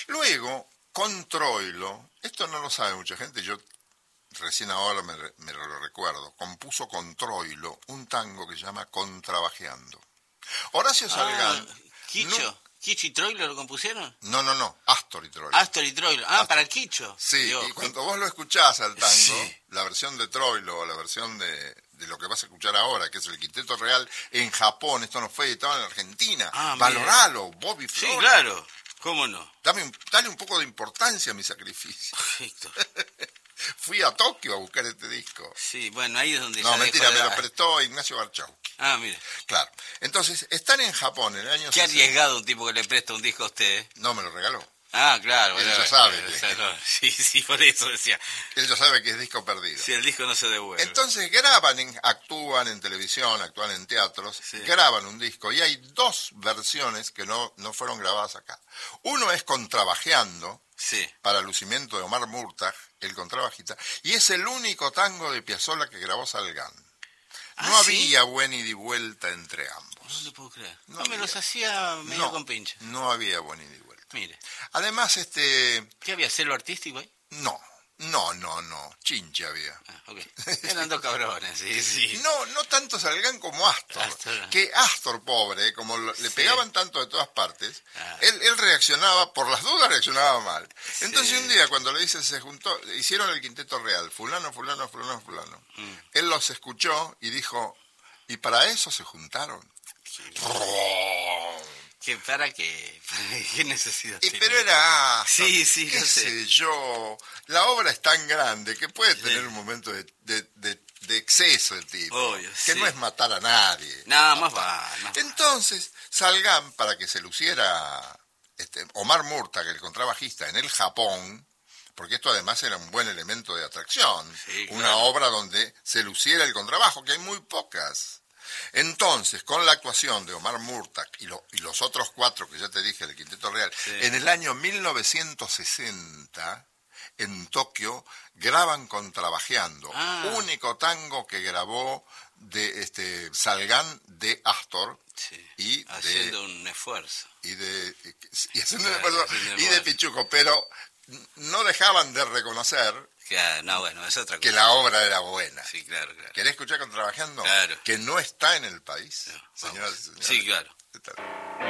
Luego, con Troilo, esto no lo sabe mucha gente, yo recién ahora me lo recuerdo, compuso con Troilo un tango que se llama Contrabajeando. Horacio Salgán... Quicho. ¿Quicho y Troilo lo compusieron? No, Astor y Troilo. Astor y Troilo. Ah, Astor. Para Quicho. Sí, Dios. Y cuando vos lo escuchás al tango, sí. La versión de Troilo o la versión de lo que vas a escuchar ahora, que es el Quinteto Real en Japón, esto no fue editado en Argentina, valoralo, Bobby Flores. Sí, claro, ¿cómo no? Dale un poco de importancia a mi sacrificio. Perfecto. Fui a Tokio a buscar este disco. Sí, bueno, ahí es donde... No, mentira, me lo prestó Ignacio Barchowski. Ah, mire. Claro. Entonces, están en Japón en el año... Qué arriesgado un tipo que le presta un disco a usted, ¿eh? No, me lo regaló. Ah, claro. Él ya sabe. Sí, por eso decía. Él ya sabe que es disco perdido. Sí, el disco no se devuelve. Entonces actúan en televisión, actúan en teatros, sí. Graban un disco y hay dos versiones que no fueron grabadas acá. Uno es Contrabajeando, sí. Para lucimiento de Omar Murtag, el contrabajista, y es el único tango de Piazzolla que grabó Salgán. No había buen ida y vuelta entre ambos. No le puedo creer. No me los hacía medio con pincha. No había buen ida y vuelta. Mire. Además, ¿Qué había? ¿Celo artístico ahí? No. Chinche había. Ah, okay. Eran dos cabrones, sí. No tanto Salgán como Astor. Que Astor, pobre, como le pegaban tanto de todas partes, él reaccionaba, por las dudas reaccionaba mal. Entonces un día cuando le dice se juntó, hicieron el Quinteto Real, fulano. Él los escuchó y dijo, ¿y para eso se juntaron? ¿Para qué? ¿Qué necesidad tiene? Pero era... Sí, qué sé yo. La obra es tan grande que puede tener un momento de exceso de tipo. Obvio, que no es matar a nadie. Nada más va. Entonces, Salgán, para que se luciera Omar Murtag, el contrabajista, en el Japón, porque esto además era un buen elemento de atracción, una obra donde se luciera el contrabajo, que hay muy pocas. Entonces, con la actuación de Omar Murtag y los otros cuatro que ya te dije del Quinteto Real, en el año 1960, en Tokio, graban Contrabajeando, único tango que grabó de Salgán de Astor. Y haciendo un esfuerzo. Y de Pichuco, pero no dejaban de reconocer es otra cosa. Que la obra era buena. Sí, claro. ¿Querés escuchar Contrabajeando? Claro. Que no está en el país, señoras y señores. Sí, claro.